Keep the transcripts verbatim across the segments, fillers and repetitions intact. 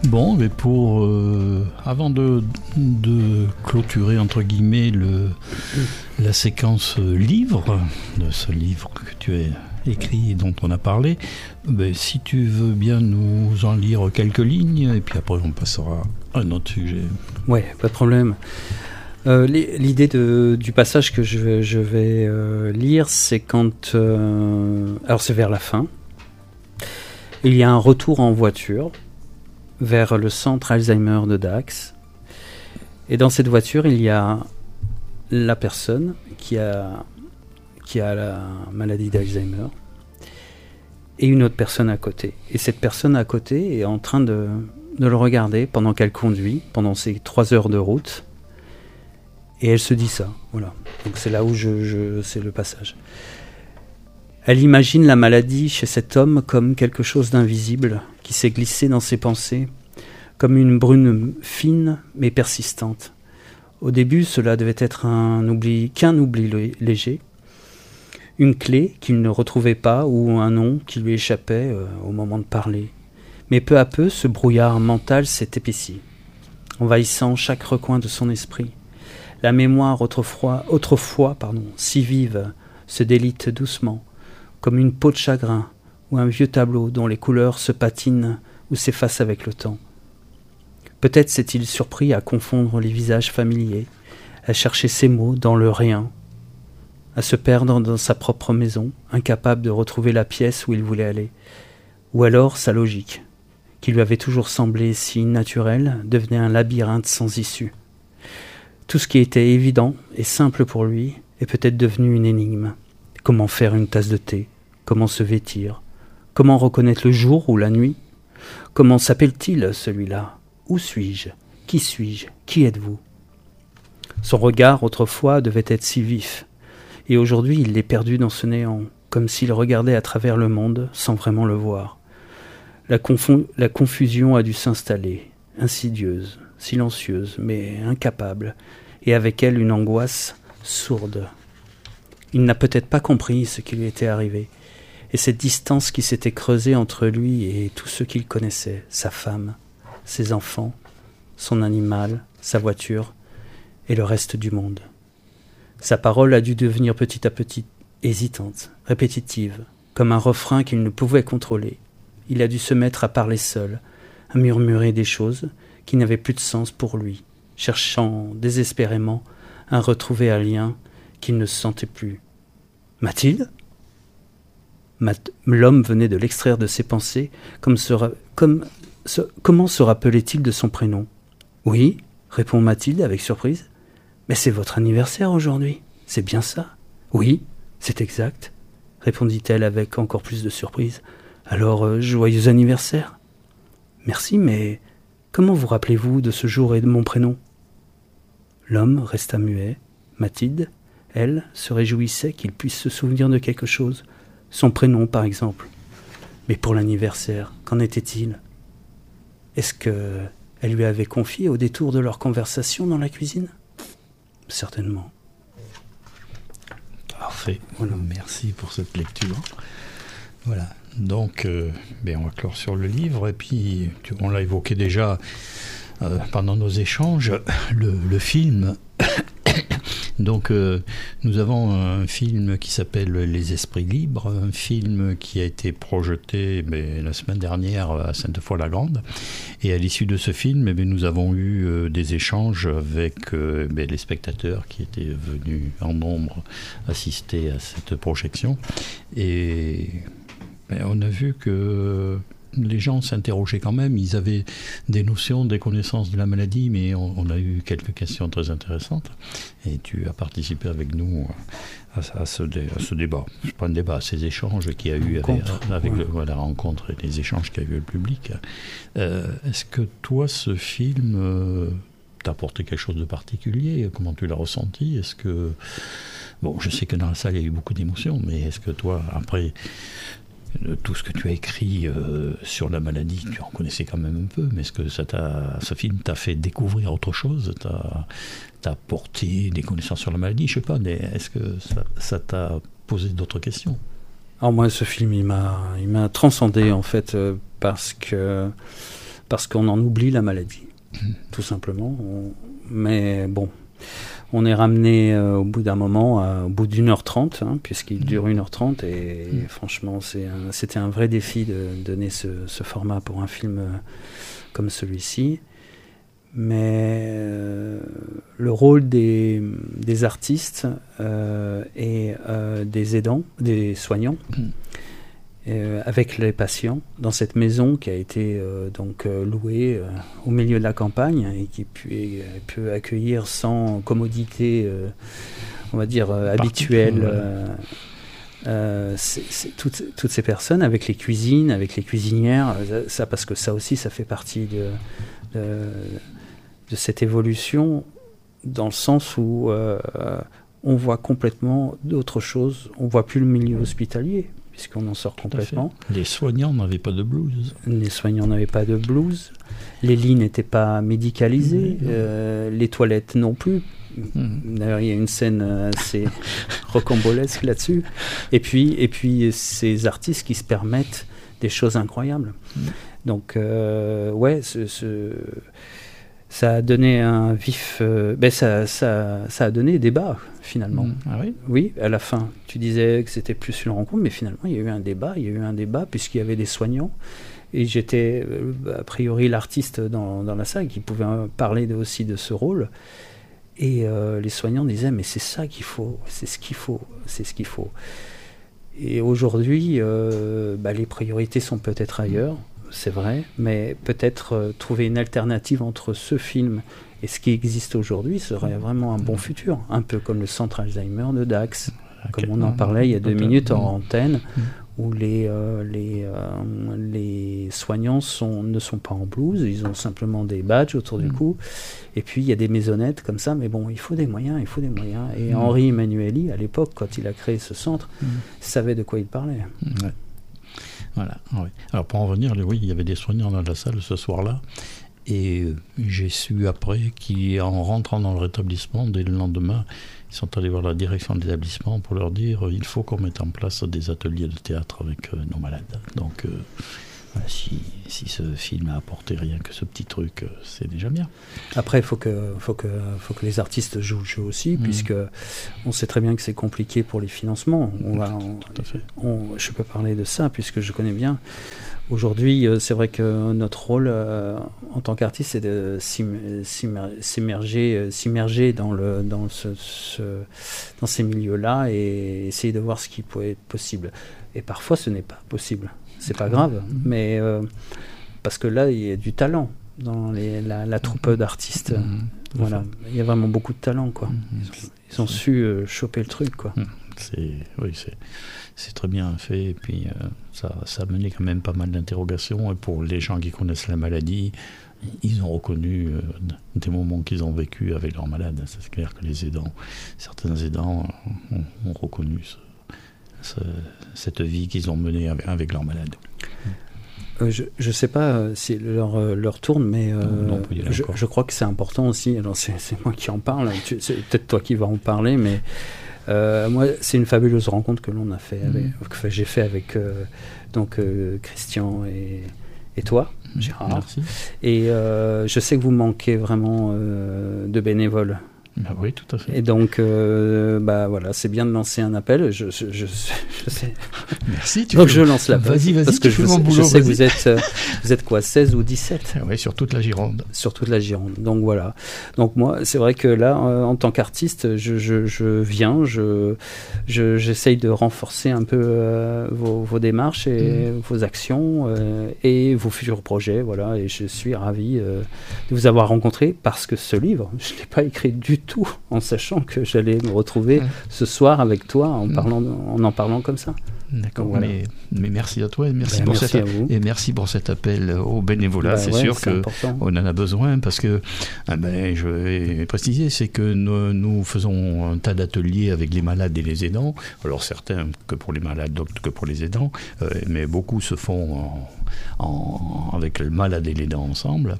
Bon, mais pour euh, avant de, de clôturer entre guillemets le, la séquence livre, de ce livre que tu as écrit et dont on a parlé, ben, si tu veux bien nous en lire quelques lignes, et puis après on passera à un autre sujet. Ouais, pas de problème. Euh, l'idée de, du passage que je vais, je vais euh, lire, c'est quand... Euh, alors c'est vers la fin. Il y a un retour en voiture vers le centre Alzheimer de Dax. Et dans cette voiture, il y a la personne qui a, qui a la maladie d'Alzheimer et une autre personne à côté. Et cette personne à côté est en train de, de le regarder pendant qu'elle conduit, pendant ces trois heures de route. Et elle se dit ça, voilà. Donc c'est là où je, je, c'est le passage. Elle imagine la maladie chez cet homme comme quelque chose d'invisible qui s'est glissé dans ses pensées, comme une brune fine mais persistante. Au début, cela devait être un oubli, qu'un oubli léger, une clé qu'il ne retrouvait pas ou un nom qui lui échappait euh, au moment de parler. Mais peu à peu, ce brouillard mental s'est épaissi, envahissant chaque recoin de son esprit. La mémoire autrefois, autrefois pardon, si vive se délite doucement, comme une peau de chagrin ou un vieux tableau dont les couleurs se patinent ou s'effacent avec le temps. Peut-être s'est-il surpris à confondre les visages familiers, à chercher ses mots dans le rien, à se perdre dans sa propre maison, incapable de retrouver la pièce où il voulait aller. Ou alors sa logique, qui lui avait toujours semblé si naturelle, devenait un labyrinthe sans issue. Tout ce qui était évident et simple pour lui est peut-être devenu une énigme. Comment faire une tasse de thé? Comment se vêtir? Comment reconnaître le jour ou la nuit? Comment s'appelle-t-il celui-là? Où suis-je? Qui suis-je? Qui êtes-vous? Son regard autrefois devait être si vif, et aujourd'hui il l'est perdu dans ce néant, comme s'il regardait à travers le monde sans vraiment le voir. La, confon- la confusion a dû s'installer, insidieuse, silencieuse, mais incapable, et avec elle une angoisse sourde. Il n'a peut-être pas compris ce qui lui était arrivé, et cette distance qui s'était creusée entre lui et tous ceux qu'il connaissait, sa femme, ses enfants, son animal, sa voiture, et le reste du monde. Sa parole a dû devenir petit à petit hésitante, répétitive, comme un refrain qu'il ne pouvait contrôler. Il a dû se mettre à parler seul, à murmurer des choses qui n'avaient plus de sens pour lui, cherchant désespérément à retrouver un lien qu'il ne sentait plus. Mathilde ? Mat- L'homme venait de l'extraire de ses pensées, comme se ra- comme se- comment se rappelait-il de son prénom ? Oui, répond Mathilde avec surprise. Mais c'est votre anniversaire aujourd'hui, c'est bien ça ? Oui, c'est exact, répondit-elle avec encore plus de surprise. Alors, euh, joyeux anniversaire. Merci, mais comment vous rappelez-vous de ce jour et de mon prénom ? L'homme resta muet. Mathilde, elle, se réjouissait qu'il puisse se souvenir de quelque chose, son prénom par exemple. Mais pour l'anniversaire, qu'en était-il ? Est-ce que elle lui avait confié au détour de leur conversation dans la cuisine ? Certainement. Parfait. Voilà. Merci pour cette lecture. Voilà. Donc, euh, ben on va clore sur le livre. Et puis, tu, on l'a évoqué déjà euh, pendant nos échanges, le, le film. Donc, euh, nous avons un film qui s'appelle Les Esprits Libres, un film qui a été projeté ben, la semaine dernière à Sainte-Foy-la-Grande. Et à l'issue de ce film, eh bien, nous avons eu euh, des échanges avec euh, ben, les spectateurs qui étaient venus en nombre assister à cette projection. Et ben, on a vu que les gens s'interrogeaient quand même, ils avaient des notions, des connaissances de la maladie, mais on, on a eu quelques questions très intéressantes. Et tu as participé avec nous à, à, ce, dé, à ce débat. C'est pas un débat, à ces échanges qu'il y a eu avec, avec ouais. le, voilà, la rencontre et les échanges qu'il y a eu avec le public. Euh, est-ce que toi, ce film euh, t'a apporté quelque chose de particulier ? Comment tu l'as ressenti ? Est-ce que... Bon, je sais que dans la salle, il y a eu beaucoup d'émotions, mais est-ce que toi, après... tout ce que tu as écrit euh, sur la maladie, tu en connaissais quand même un peu, mais est-ce que ça t'a, ce film t'a fait découvrir autre chose, t'a, t'a apporté des connaissances sur la maladie, je sais pas, mais est-ce que ça, ça t'a posé d'autres questions ? Alors moi, ce film, il m'a, il m'a transcendé en fait, euh, parce que parce qu'on en oublie la maladie, mmh. tout simplement. On, mais bon, on est ramené euh, au bout d'un moment, à, au bout d'une heure trente, hein, puisqu'il dure une heure trente, et, mmh. et franchement, c'est un, c'était un vrai défi de donner ce, ce format pour un film euh, comme celui-ci. Mais euh, le rôle des, des artistes euh, et euh, des aidants, des soignants, mmh. euh, avec les patients, dans cette maison qui a été euh, donc euh, louée euh, au milieu de la campagne et qui peut, peut accueillir sans commodité, euh, on va dire, euh, habituelle, euh, euh, c'est, c'est toutes, toutes ces personnes, avec les cuisines, avec les cuisinières, ça, ça parce que ça aussi, ça fait partie de... de de cette évolution, dans le sens où euh, on voit complètement d'autres choses. On ne voit plus le milieu hospitalier, puisqu'on en sort complètement. Les soignants n'avaient pas de blues. Les soignants n'avaient pas de blues. Les lits n'étaient pas médicalisés. Mmh. Euh, les toilettes non plus. Mmh. D'ailleurs, il y a une scène assez rocambolesque là-dessus. Et puis, et puis, ces artistes qui se permettent des choses incroyables. Mmh. Donc, euh, ouais, ce... ce ça a donné un vif... Euh, ben ça, ça, ça a donné débat, finalement. Mmh. Ah oui ? Oui, à la fin. Tu disais que c'était plus une rencontre, mais finalement, il y a eu un débat. Il y a eu un débat, puisqu'il y avait des soignants. Et j'étais, euh, a priori, l'artiste dans, dans la salle qui pouvait parler de, aussi de ce rôle. Et euh, les soignants disaient, mais c'est ça qu'il faut, c'est ce qu'il faut, c'est ce qu'il faut. Et aujourd'hui, euh, bah, les priorités sont peut-être ailleurs. C'est vrai, mais peut-être euh, trouver une alternative entre ce film et ce qui existe aujourd'hui serait vraiment un bon futur, un peu comme le centre Alzheimer de Dax, okay. comme on en parlait il y a deux minutes en antenne, mmh. où les, euh, les, euh, les soignants sont, ne sont pas en blouse, ils ont simplement des badges autour mmh. du cou, et puis il y a des maisonnettes comme ça, mais bon, il faut des moyens, il faut des moyens, et mmh. Henri Emmanuelli, à l'époque, quand il a créé ce centre, mmh. savait de quoi il parlait. Ouais. Voilà, oui. Alors pour en revenir, oui, il y avait des soignants dans la salle ce soir-là, et j'ai su après qu'en rentrant dans le rétablissement, dès le lendemain, ils sont allés voir la direction de l'établissement pour leur dire il faut qu'on mette en place des ateliers de théâtre avec euh, nos malades. Donc, euh, voilà, si, si ce film a apporté rien que ce petit truc, euh, c'est déjà bien. Après, il faut que, faut que, faut que les artistes jouent le jeu aussi, mmh. puisque on sait très bien que c'est compliqué pour les financements. On va, on, Tout à fait. On, je peux parler de ça, puisque je connais bien. Aujourd'hui, c'est vrai que notre rôle euh, en tant qu'artiste, c'est de s'immerger, s'immerger dans, le, dans, ce, ce, dans ces milieux-là et essayer de voir ce qui peut être possible. Et parfois, ce n'est pas possible. C'est pas grave, mais euh, parce que là, il y a du talent dans les, la, la troupe d'artistes. Mmh, voilà, il y a vraiment beaucoup de talent, quoi. Ils ont, ils ont su euh, choper le truc, quoi. C'est, oui, c'est, c'est très bien fait. Et puis, euh, ça, ça a mené quand même pas mal d'interrogations. Et pour les gens qui connaissent la maladie, ils ont reconnu euh, des moments qu'ils ont vécu avec leurs malades. C'est clair que les aidants, certains aidants ont, ont reconnu ce, ce, cette vie qu'ils ont menée avec, avec leurs malades. Euh, je ne sais pas euh, si leur, euh, leur tourne, mais euh, non, non, je, je crois que c'est important aussi. Alors c'est, c'est moi qui en parle, tu, c'est peut-être toi qui vas en parler, mais euh, moi c'est une fabuleuse rencontre que l'on a fait, avec, mmh. que j'ai fait avec euh, donc euh, Christian et, et toi, Gérard. Merci. Et euh, je sais que vous manquez vraiment euh, de bénévoles. Ah oui, tout à fait. Et donc, euh, bah voilà, c'est bien de lancer un appel. Je, je, je, je sais. Merci. Tu donc je lance l'appel. Vas-y, vas-y. Parce que je, mon je boulot, sais vas-y. que vous êtes, euh, vous êtes quoi, seize ou dix-sept Oui, sur toute la Gironde. Sur toute la Gironde. Donc voilà. Donc moi, c'est vrai que là, euh, en tant qu'artiste, je, je, je viens, je, je, j'essaye de renforcer un peu euh, vos, vos démarches et mmh. vos actions euh, et vos futurs projets. Voilà. Et je suis ravi euh, de vous avoir rencontré parce que ce livre, je ne l'ai pas écrit du tout en sachant que j'allais me retrouver mmh. ce soir avec toi en, mmh. parlant, en en parlant comme ça. D'accord, voilà. mais, mais merci à toi et merci, ben, pour, merci cet, a- et merci pour cet appel au bénévolat. Ben c'est ouais, sûr qu'on en a besoin parce que, ah ben, je vais préciser, c'est que nous, nous faisons un tas d'ateliers avec les malades et les aidants. Alors certains que pour les malades, d'autres que pour les aidants, euh, mais beaucoup se font en, en, avec le malade et l'aidant ensemble.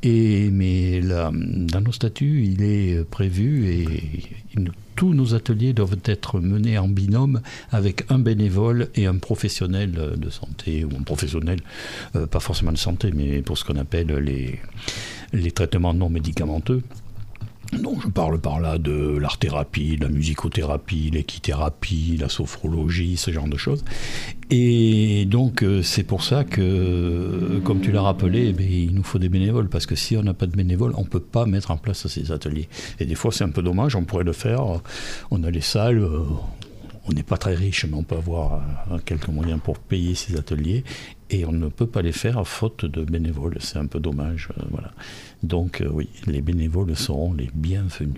Et, mais là, dans nos statuts, il est prévu et il, tous nos ateliers doivent être menés en binôme avec un bénévole et un professionnel de santé, ou un professionnel, euh, pas forcément de santé, mais pour ce qu'on appelle les, les traitements non médicamenteux. Donc je parle par là de l'art-thérapie, de la musicothérapie, l'équithérapie, la sophrologie, ce genre de choses. Et donc euh, c'est pour ça que, comme tu l'as rappelé, eh bien, il nous faut des bénévoles, parce que si on n'a pas de bénévoles, on ne peut pas mettre en place ces ateliers. Et des fois c'est un peu dommage, on pourrait le faire, on a les salles, euh, on n'est pas très riche, mais on peut avoir euh, quelques moyens pour payer ces ateliers, et on ne peut pas les faire faute de bénévoles, c'est un peu dommage, euh, voilà. Donc euh, oui, les bénévoles seront les bienvenus.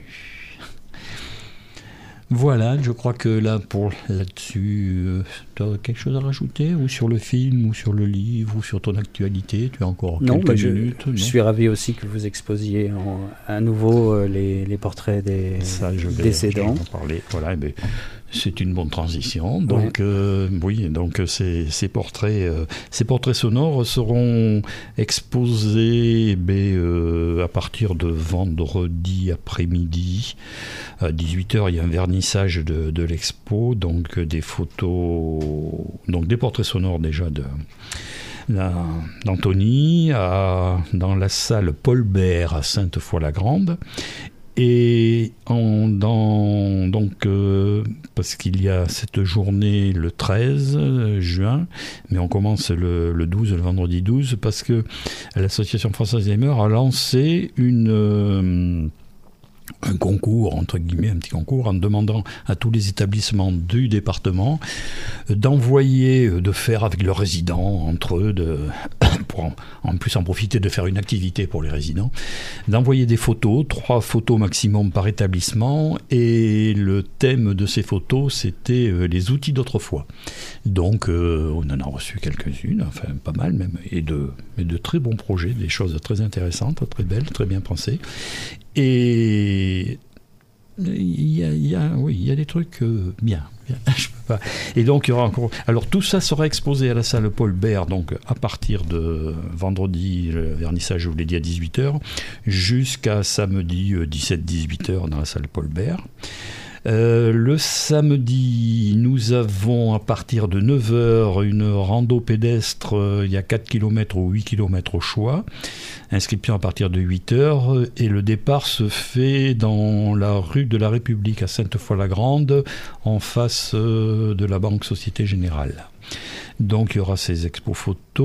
Voilà, je crois que là, pour là-dessus, euh, tu as quelque chose à rajouter, ou sur le film, ou sur le livre, ou sur ton actualité? Tu as encore non, quelques je, minutes. Je non suis ravi aussi que vous exposiez en, à nouveau euh, les, les portraits des Ça, je vais, décédants. Je vais en parler. Voilà, eh bien, c'est une bonne transition. Donc, ouais. euh, oui, donc ces, ces portraits, euh, ces portraits sonores seront exposés eh bien, euh, à partir de vendredi après-midi à dix-huit heures. Il y a un vernissage de, de l'expo, donc des photos, donc des portraits sonores déjà de d'Anthony à, dans la salle Paul Bert à Sainte-Foy-la-Grande. Et en, dans, donc, euh, parce qu'il y a cette journée le treize juin, mais on commence le, le douze, le vendredi douze, parce que l'Association française d'Alzheimer a lancé une... Euh, un concours, entre guillemets, un petit concours, en demandant à tous les établissements du département d'envoyer, de faire avec leurs résidents, entre eux, de, pour en, en plus en profiter de faire une activité pour les résidents, d'envoyer des photos, trois photos maximum par établissement, et le thème de ces photos, c'était euh, les outils d'autrefois. Donc, euh, on en a reçu quelques-unes, enfin pas mal même, et de, et de très bons projets, des choses très intéressantes, très belles, très bien pensées. Et il y a, il y a, oui, il y a des trucs euh, bien. bien. Je peux pas. Et donc il y aura encore. Alors tout ça sera exposé à la salle Paul Bert, donc à partir de vendredi, le vernissage, je vous l'ai dit, à dix-huit heures, jusqu'à samedi dix-sept dix-huit heures dans la salle Paul Bert. Euh, le samedi, nous avons à partir de neuf heures une rando pédestre, euh, il y a quatre kilomètres ou huit kilomètres au choix. Inscription à partir de huit heures, et le départ se fait dans la rue de la République à Sainte-Foy-la-Grande, en face euh, de la Banque Société Générale. Donc il y aura ces expos photos.